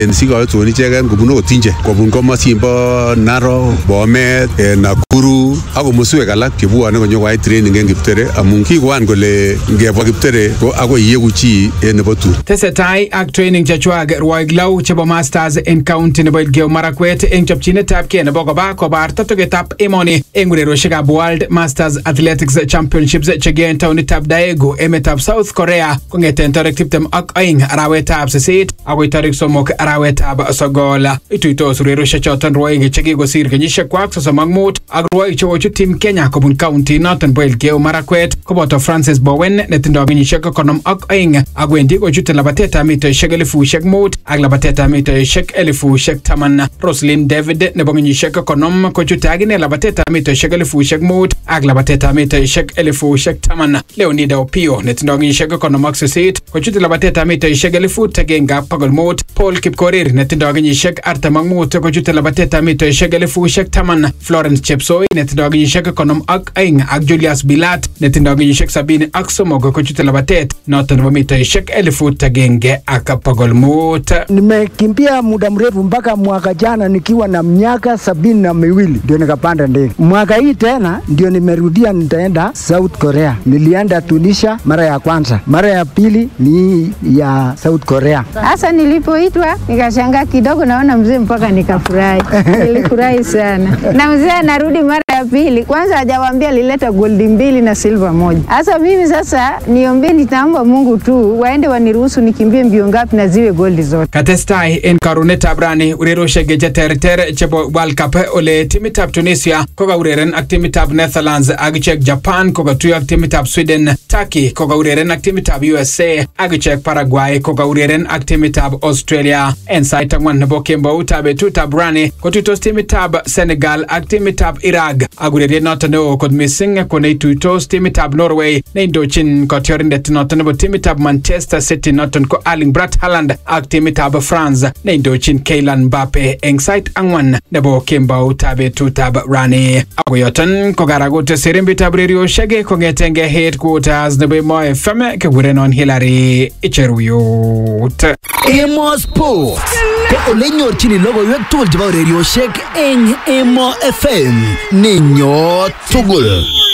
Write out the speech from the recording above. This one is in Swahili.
Sikoitun icheken kobun Otinje, kobun komosin bo Narok, Bomet, Nakuru ak komoswek alak chebwone konyokoyai training en Kiptere amun kikoyan kole ngebwa Kiptere ko akoi iyeku chi en nebo tun. Tesetai ak training chechwak rwoik low chebo Masters en county nebo Elgeyo Marakwet eng chopchinetab kei nebo koba kobarta togetab emoni eng urerioshekab World Masters Athletics Championships chekiyoe en taonitab Daegu emetab South Korea kong'eten tarik 22 arawetab 8 akoi tarik 3 arawetab 9. Ituitos urerioshechoton rwoik chekikosir kenyishekwak 35 ak rwoik chekochut Team Kenya kobun county noton bo Elgeyo Marakwet koboto Francis Bowen netindoi kenyishek 52 ak wendi kochute labatetab mitaishek 5,000 ak labatetab mitaishek 10,000. Roslyn David nebo kenyishek 50 kochute akine labatetab mitaishek 5,000 ak labatetab mitaishek 10,000. Leonida Opio netindoi kenyishek 58 kochute labatetab mitaishek 1,500. Paul Kipkorir netindoi kenyishek 45 kochute labatetab mitaishek 10,000. Florence Chepsoi netindoi kenyishek 52 ak Julius Bilat netindoi kenyishek 73 kochute labatet noton nebo mitaishek 1,500. Nimekimbia muda mrefu mpaka mwaka jana nikiwa na miaka 72 ndio nikapanda ndege. Mwaka hii tena ndio nimerudia, nitaenda South Korea. Nilienda Tunisia mara ya kwanza, mara ya pili ni ya South Korea. Hasa nilipoitwa nikashangaa kidogo, naona mzee mpaka nikafurahi. Nilifurahi sana. Na mzee anarudi mara ya pili, kwanza hajawaambia lileta gold 2 na silver 1. Hasa mimi sasa niombe, nitaomba Mungu tu waende waniruhusu nikimbie mbio ngapi na ziwe gold zote. Katestai en karunetab rani urerioshek cheterter chebo World Cup ole timitab Tunisia kokaureren ak timitab Netherlands ak ichek Japan kokatuyo ak timitab Sweden. Turkey kokaureren ak timitab USA ak ichek Paraguay kokaureren ak timitab Australia. En sait ang'wan nebo kemboutab betutab rani kotuitos timitab Senegal ak timitab Iraq ak ureriet noton neo kot missing koneituitos timitab Norway neindochin kotiorindet noton nebo timitab Manchester City noton ko Erling Braut Haaland ak timitab France neindochin Kylian Mbappe eng sait ang'wan nebo kemboutab betutab rani. Ako yoton kokaragut sirimbitab urerioshek kong'etenge headquarters nebo Emo FM kekurenon Hillary Icheruyot. Emo Sports ko ole nyorchini logoiwek tugul chebo urerioshek eng Emo FM. Ninyo tugul.